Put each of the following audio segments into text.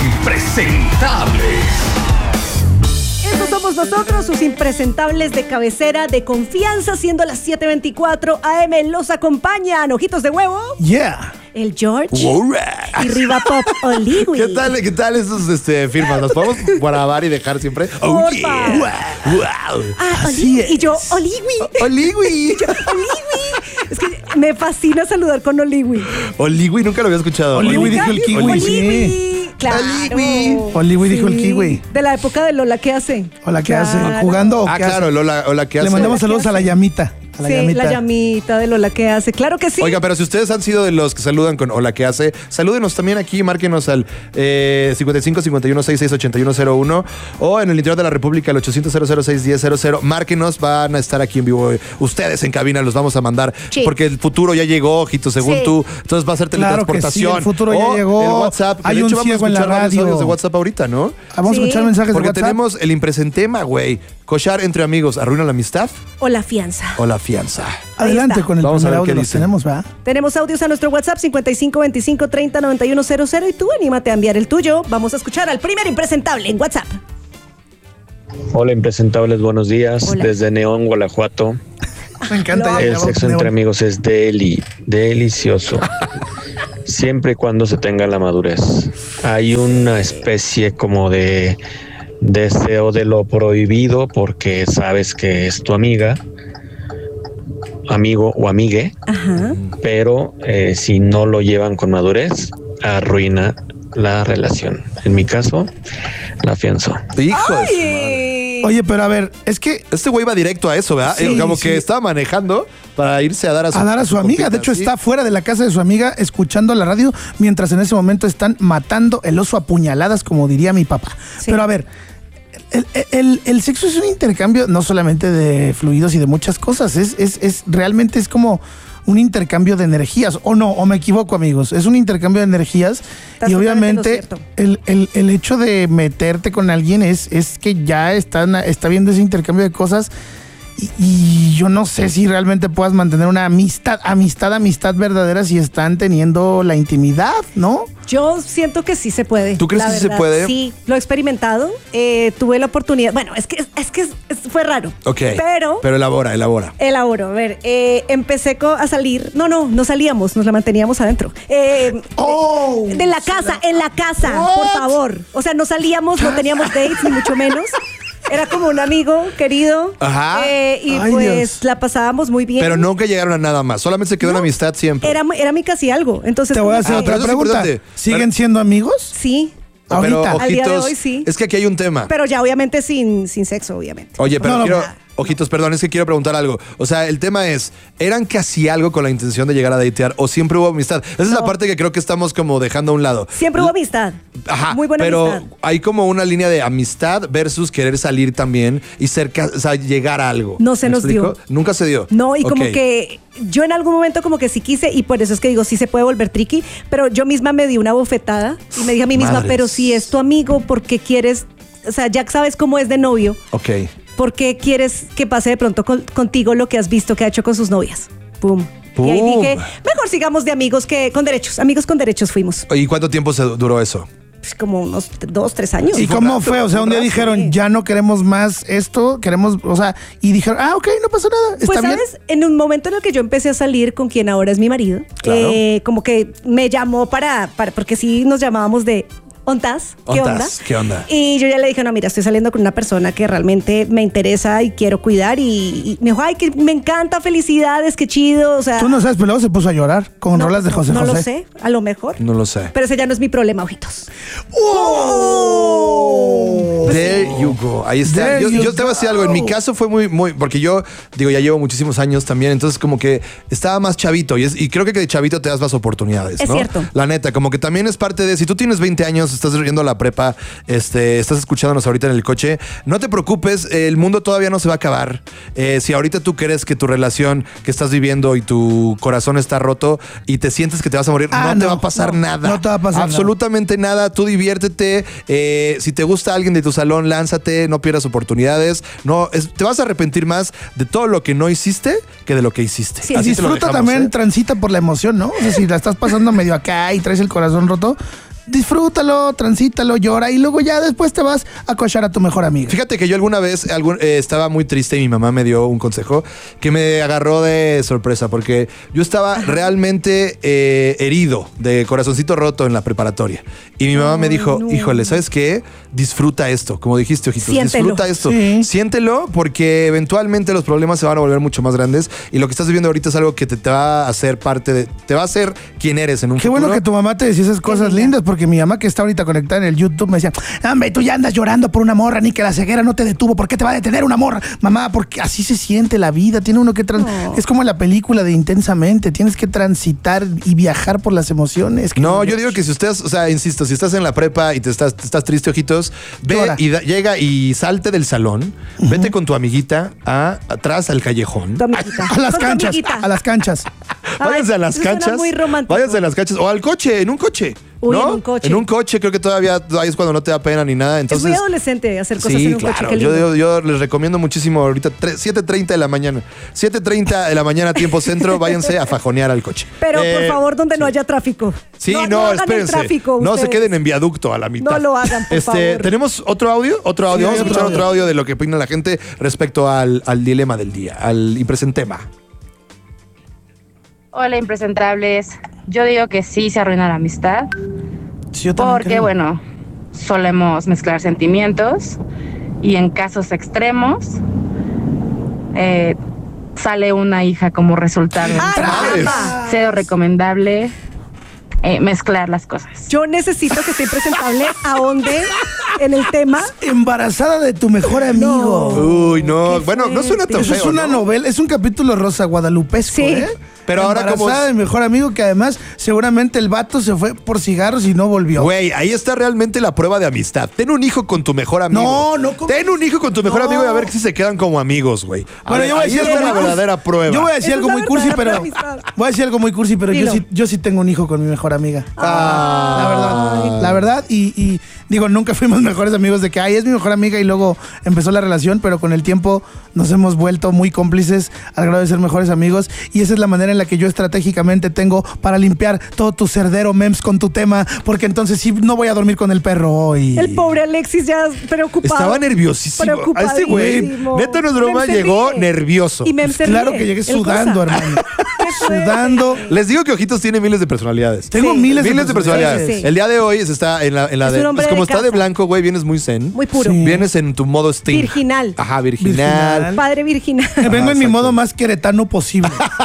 impresentables. Estos somos nosotros, sus impresentables de cabecera, de confianza, siendo las 7:24 AM. Los acompañan Ojitos de Huevo. Yeah. El George. Right. Y Riva Pop Oligui. ¿Qué tal esos firmas? ¿Nos podemos grabar y dejar siempre? Porfa. Wow. Oligui. Y yo, Oligui. Oligui. Es que me fascina saludar con Oligui. Oligui, nunca lo había escuchado. Oligui dijo el kiwi. Oligui. Claro. Oligui dijo el kiwi. De la época de Lola, ¿qué hace? Hola, ¿qué hace? ¿Jugando o qué claro, hace? Lola, ¿qué hace? Le mandamos Hola, ¿qué saludos a hace? la llamita. A la Sí, llamita. la llamita de Lola, ¿qué hace? Claro que sí. Oiga, pero si ustedes han sido de los que saludan con hola, ¿qué hace? Salúdenos también aquí, márquenos al 55 51 66 8101 o en el interior de la República al 800 006 1000. Márquenos, van a estar aquí en vivo. Ustedes en cabina los vamos a mandar Sí. porque el futuro ya llegó, Ojito, según Sí. tú. Entonces va a ser Claro que sí, teletransportación. el futuro ya O llegó. el WhatsApp. Que Hay de un hecho vamos a ciego en la escuchar varios radio. audios de WhatsApp ahorita, ¿no? Vamos Sí. a escuchar mensajes Porque de WhatsApp. tenemos el impresentema, güey. Cochar entre amigos, ¿arruina la amistad O la fianza. o la fianza? Ahí Adelante está. con el Vamos a primer ver audio. qué Los dicen. tenemos, ¿va? Tenemos audios a nuestro WhatsApp 55 25 30 91 00 y tú anímate a enviar el tuyo. Vamos a escuchar al primer impresentable en WhatsApp. Hola impresentables, buenos días. Hola. Desde Neón, Guanajuato. Me encanta. Lo El sexo entre amigos es delicioso. Siempre y cuando se tenga la madurez. Hay una especie como de deseo de lo prohibido porque sabes que es tu amiga, amigo o amigue, Ajá. pero si no lo llevan con madurez, arruina la relación. En mi caso, la fianzó. Hijo de su madre. Ay. Oye, pero a ver, es que Este güey va directo a eso, ¿verdad? Sí, Como sí. que estaba manejando para irse a dar a su amiga. De hecho, está fuera de la casa de su amiga escuchando la radio mientras en ese momento están matando el oso a puñaladas, como diría mi papá. Sí. Pero a ver, el sexo es un intercambio no solamente de fluidos y de muchas cosas. Realmente es como un intercambio de energías. O no, o me equivoco, amigos. Es un intercambio de energías. Estás Y totalmente obviamente el hecho de meterte con alguien es que ya está viendo ese intercambio de cosas. Y yo no sé si realmente puedas mantener una amistad verdadera si están teniendo la intimidad, ¿no? Yo siento que sí se puede. ¿Tú crees la que sí se verdad. puede? Sí, lo he experimentado. Tuve la oportunidad. Bueno, es que fue raro. Ok. Pero elabora. elaboro. A ver, empecé a salir. No salíamos, nos la manteníamos adentro. En la casa, por favor. O sea, no salíamos, no teníamos dates, ni mucho menos. Era como un amigo querido. Ajá. Y Ay, pues Dios. la pasábamos muy bien. Pero nunca llegaron a nada más. Solamente se quedó en amistad siempre. Era mi casi algo. Entonces, Te voy a como hacer que- otra eso es pregunta. importante. ¿Siguen siendo amigos? Sí, Pero, ahorita. Al día de ojitos, hoy, sí. es que aquí hay un tema. pero ya obviamente sin sexo, obviamente. Oye, pero No, quiero... Ojitos, perdón, es que quiero preguntar algo. O sea, el tema es, ¿eran casi algo con la intención de llegar a datear o siempre hubo amistad? Esa es la No. parte que creo que estamos como dejando a un lado. Siempre hubo amistad. Ajá, Muy buena pero amistad. hay como una línea de amistad versus querer salir también y llegar a algo. No se ¿Me nos explico? dio. Nunca se dio. No, y como Ok. que yo en algún momento como que sí quise, y por eso es que digo, sí se puede volver tricky, pero yo misma me di una bofetada y me dije a mí misma, Madres. pero si es tu amigo, ¿por qué quieres? O sea, ya sabes cómo es de novio, Ok. ¿por qué quieres que pase de pronto contigo lo que has visto que ha hecho con sus novias? Pum. Pum. Y ahí dije, mejor sigamos de amigos que con derechos. Amigos con derechos fuimos. ¿Y cuánto tiempo se duró eso? Pues como unos 2, 3 años. ¿Y cómo fue? O sea, un día dijeron, ya no queremos más esto, queremos, o sea, y dijeron, ok, no pasa nada, está Pues, bien. ¿sabes? En un momento en el que yo empecé a salir con quien ahora es mi marido, Claro. como que me llamó para porque sí nos llamábamos de ¿Ontas? ¿Qué onda? Ontas, ¿qué onda? Y yo ya le dije, no, mira, estoy saliendo con una persona que realmente me interesa y quiero cuidar. Y me dijo, ay, que me encanta, felicidades, qué chido. O sea, Tú no sabes, pero luego se puso a llorar con no, rolas de José no José. lo sé, a lo mejor. No lo sé. Pero ese ya no es mi problema, ojitos. ¡Oh! There you go. Ahí está. There Yo you te voy a decir go. algo. En mi caso fue muy, porque yo, digo, ya llevo muchísimos años también, entonces como que estaba más chavito y creo que de chavito te das más oportunidades, Es ¿no? cierto. La neta, como que también es parte de, si tú tienes 20 años, estás yendo a la prepa, estás escuchándonos ahorita en el coche, no te preocupes, el mundo todavía no se va a acabar. Si ahorita tú crees que tu relación que estás viviendo y tu corazón está roto y te sientes que te vas a morir, no te va a pasar nada. No te va a pasar absolutamente nada. Tú diviértete. Si te gusta alguien de tu salón, lánzate, no pierdas oportunidades. Te vas a arrepentir más de todo lo que no hiciste que de lo que hiciste. Sí, Y Así te lo disfruta dejamos, también, ¿eh? transita por la emoción, ¿no? O sea, si la estás pasando medio acá y traes el corazón roto, disfrútalo, transítalo, llora y luego ya después te vas a cochar a tu mejor amiga. Fíjate que yo alguna vez estaba muy triste y mi mamá me dio un consejo que me agarró de sorpresa porque yo estaba realmente herido, de corazoncito roto en la preparatoria. Y mi mamá me dijo, híjole, ¿sabes qué? Disfruta esto, como dijiste, Ojitos, Siéntelo. disfruta esto. Sí. Siéntelo porque eventualmente los problemas se van a volver mucho más grandes y lo que estás viviendo ahorita es algo que te va a hacer te va a hacer quien eres en un Qué futuro. bueno que tu mamá te decía esas cosas lindas, porque mi mamá que está ahorita conectada en el YouTube me decía, hombre, tú ya andas llorando por una morra, ni que la ceguera no te detuvo, ¿por qué te va a detener una morra? Mamá, porque así se siente la vida, tiene uno que es como la película de Intensamente, tienes que transitar y viajar por las emociones. No, yo digo que si ustedes, o sea, insisto, si estás en la prepa y te estás triste, Ojitos, ve Llora. y llega y salte del salón, vete con tu amiguita atrás al callejón. Tu amiguita. A las Con tu canchas, amiguita. a las canchas. Váyanse a las eso suena canchas. muy romántico. Váyanse a las canchas. O al coche, en un coche. Uy, ¿no? en un coche. En un coche, creo que todavía ahí es cuando no te da pena ni nada. Entonces, es muy adolescente hacer cosas sí, en un claro. coche. Qué lindo. Yo les recomiendo muchísimo ahorita 7:30 de la mañana. 7:30 de la mañana, tiempo centro, váyanse a fajonear al coche. Pero por favor, donde no haya tráfico. Sí, no, hagan el espérense. tráfico, no se ustedes. queden en viaducto a la mitad. No lo hagan, por favor. ¿Tenemos otro audio? Sí, Vamos a escuchar otro otro audio de lo que opina la gente respecto al dilema del día, al impresentema. Hola, impresentables. Yo digo que sí se arruina la amistad, Sí, yo también porque, creo. bueno, solemos mezclar sentimientos y en casos extremos sale una hija como resultado. ¡Madres! Cero recomendable mezclar las cosas. Yo necesito que esté presentable ahonde en el tema. Embarazada de tu mejor amigo. Uy, no. Qué Bueno, no suena tan Eso es feo, una ¿no? novela, es un capítulo rosa guadalupesco, Sí. ¿eh? Pero ahora como Embarazada de mi mejor amigo, que además seguramente el vato se fue por cigarros y no volvió. Güey, ahí está realmente la prueba de amistad. Ten un hijo con tu mejor amigo. No, ¿cómo? Ten un hijo con tu mejor No. amigo y a ver si se quedan como amigos, güey. Bueno, yo voy a ahí decir está algo la muy verdadera prueba. Yo voy a decir Esa algo es muy la cursi, verdadera pero amistad. voy a decir algo muy cursi, pero Dilo. yo sí tengo un hijo con mi mejor amiga. Ah. La verdad, y digo, nunca fuimos mejores amigos de que, ay, es mi mejor amiga y luego empezó la relación, pero con el tiempo nos hemos vuelto muy cómplices al grado de ser mejores amigos y esa es la manera en la que yo estratégicamente tengo para limpiar todo tu cerdero memes con tu tema, porque entonces sí no voy a dormir con el perro hoy. El pobre Alexis ya preocupado. Estaba nerviosísimo. A este güey, Preocupadísimo. neta no es broma, Mem se llegó ríe. nervioso. Y Mem se Claro ríe. que llegué El sudando, cosa. hermano. ¿Qué fue? Sudando. Les digo que Ojitos tiene miles de personalidades. Tengo Sí. miles Miles de personalidades. Sí, sí. El día de hoy se está en la Es de. un hombre Pues como de está de casa. blanco, güey, vienes muy zen. Muy puro. Sí. Vienes en tu modo Sting. Virginal. Ajá, virginal. Virginal. Padre virginal. Vengo en mi exacto. modo más queretano posible.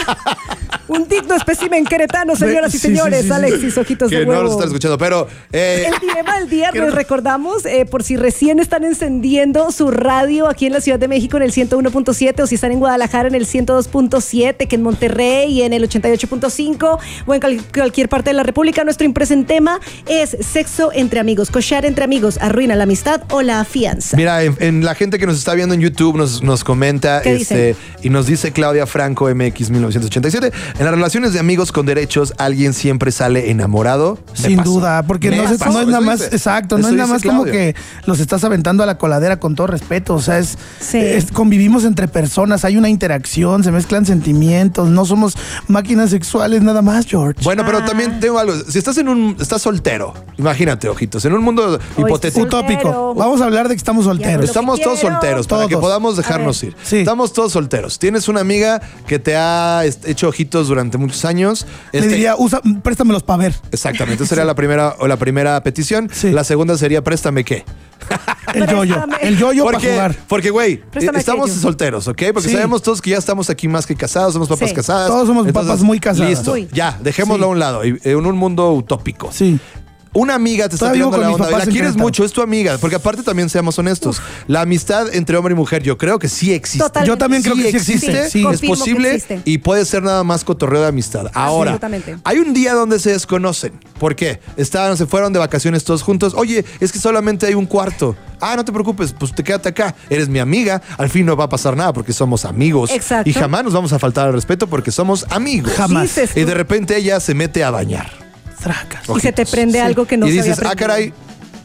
Un digno espécimen queretano, señoras y Sí, señores. sí, sí, sí. Alexis, ojitos Que de no huevo. los están escuchando, pero. El dilema del día, les recordamos, por si recién están encendiendo su radio aquí en la Ciudad de México en el 101.7 o si están en Guadalajara en el 102.7, que en Monterrey en el 88.5 o en cualquier parte de la República, nuestro impresentema es sexo entre amigos, cochar entre amigos, arruina la amistad o la fianza. Mira, en la gente que nos está viendo en YouTube nos comenta ¿Qué dicen? y nos dice Claudia Franco MX 1987. En las relaciones de amigos con derechos, alguien siempre sale enamorado. Me Sin pasó. duda, porque Me no es pasó, nada eso más, dice. exacto, no Eso es nada dice más como Claudia. que los estás aventando a la coladera con todo respeto, o sea, Sí. convivimos entre personas, hay una interacción, se mezclan sentimientos, no somos máquinas sexuales nada más, George. Bueno, pero también tengo algo. Si estás soltero, imagínate, Ojitos, en un mundo hipotético. Utópico. soltero. Vamos a hablar de que estamos Ya, solteros. lo Estamos que todos quiero. solteros para que Todos. podamos dejarnos ir. Sí. Estamos todos solteros. Tienes una amiga que te ha hecho ojitos durante muchos años. Le diría, préstamelos para ver. Exactamente, esa sería la primera petición. Sí. La segunda sería préstame qué. El yoyo. Préstame. El yoyo para Porque, jugar. porque, güey, Préstame estamos aquello. solteros, ¿ok? Porque Sí. sabemos todos que ya estamos aquí más que casados, somos papas Sí. casadas. Todos somos papas muy casadas. Listo, Muy. ya, dejémoslo Sí. a un lado. En un mundo utópico. Sí. Una amiga te está Todavía vivo tirando la con mis onda, y papás la en quieres Querétaro. mucho, es tu amiga. Porque aparte también seamos honestos, la amistad entre hombre y mujer yo creo que sí existe. Totalmente. Yo también creo que sí existe. Sí. Es confirmo que posible existe. y puede ser nada más cotorreo de amistad. Ahora, Absolutamente. hay un día donde se desconocen. ¿Por qué? Se fueron de vacaciones todos juntos. Oye, es que solamente hay un cuarto. Ah, no te preocupes, pues te quédate acá. Eres mi amiga. Al fin no va a pasar nada porque somos amigos. Exacto. Y jamás nos vamos a faltar al respeto porque somos amigos. Jamás. Dices tú. Y de repente ella se mete a bañar. Tracas. Y se te prende Sí. algo que no y se dices, había ah, caray,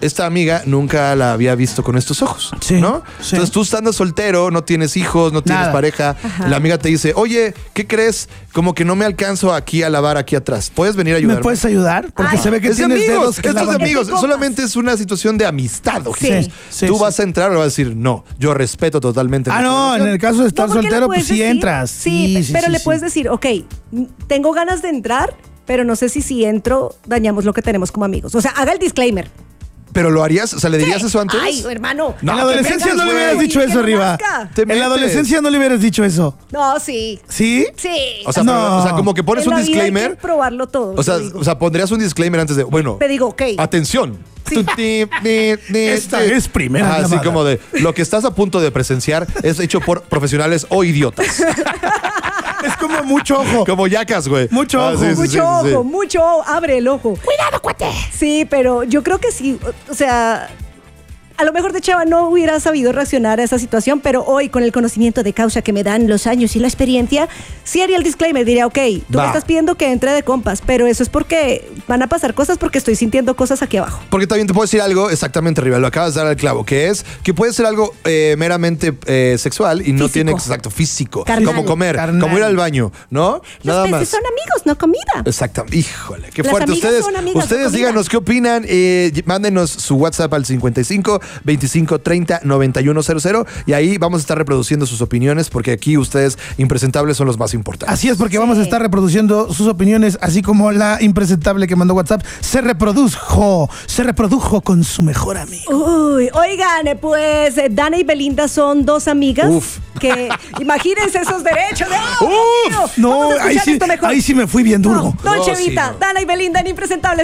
esta amiga nunca la había visto con estos ojos, Sí, ¿no? sí. Entonces tú estando soltero, no tienes hijos, no tienes Nada. pareja, la amiga te dice, oye, ¿qué crees? Como que no me alcanzo aquí a lavar aquí atrás. ¿Puedes venir a ayudarme? ¿Me puedes ayudar? Porque Ay. se ve que Es de tienes amigos, dedos que esto es de lavan. amigos. Es de compas. Solamente es una situación de amistad, Ojito. Sí, sí, Tú sí. vas a entrar o vas a decir, no, yo respeto totalmente. Ah, nuestra no, en relación. el caso de estar No, porque le soltero, pues puedes sí decir- entras. Sí, pero le puedes sí. decir, ok, tengo ganas de entrar, pero no sé si entro, dañamos lo que tenemos como amigos. O sea, haga el disclaimer. ¿Pero lo harías? O sea, ¿le dirías eso antes? Ay, hermano. No, En la te adolescencia metas, no le güey. hubieras dicho Que eso, no Riva. nazca. Te En la metes. adolescencia no le hubieras dicho eso. No, sí. ¿Sí? Sí. O sea, No. pero, o sea, como que pones En un la vida hay disclaimer. que probarlo todo. O sea, pondrías un disclaimer antes de, bueno, te digo, ok. atención. Sí. Esta es primera Así llamada. como de, lo que estás a punto de presenciar es hecho por profesionales o idiotas. Es como mucho ojo. Como yacas, güey. Mucho Ah, ojo. sí, sí, Mucho sí, sí, ojo, sí. mucho ojo. Abre el ojo. ¡Cuidado, cuate! Sí, pero yo creo que sí. O sea, a lo mejor de chava no hubiera sabido reaccionar a esa situación, pero hoy, con el conocimiento de causa que me dan los años y la experiencia, sí haría el disclaimer. Diría, ok, tú Va. me estás pidiendo que entre de compas, pero eso es porque van a pasar cosas porque estoy sintiendo cosas aquí abajo. Porque también te puedo decir algo exactamente, Rival, lo acabas de dar al clavo, que es que puede ser algo meramente sexual y no Físico. tiene exacto físico. Carnal. Como comer, Carnal. como ir al baño, ¿no? Los peces son amigos, no comida. Exactamente. Híjole, qué Las fuerte. amigas son amigas, Ustedes no comida. díganos qué opinan. Mándenos su WhatsApp al 55 25 30 91 00 y ahí vamos a estar reproduciendo sus opiniones porque aquí ustedes impresentables son los más importantes. Así es, porque vamos a estar reproduciendo sus opiniones, así como la impresentable que mandó WhatsApp se reprodujo con su mejor amigo. Uy, oigan, pues Dana y Belinda son dos amigas Uf. que imagínense esos derechos de Uf. No, Vamos a ahí escuchar sí, esto mejor. ahí sí me fui bien duro. No, No, Chevita, sí, no. Dana y Belinda en Impresentables.